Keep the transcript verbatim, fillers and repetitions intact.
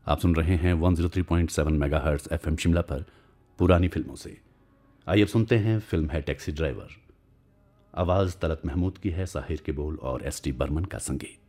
आप सुन रहे हैं एक सौ तीन पॉइंट सात मेगाहर्ट्ज़ एफएम शिमला पर पुरानी फिल्मों से। आइए अब सुनते हैं, फिल्म है टैक्सी ड्राइवर। आवाज़ तलत महमूद की है, साहिर के बोल और एस टी बर्मन का संगीत।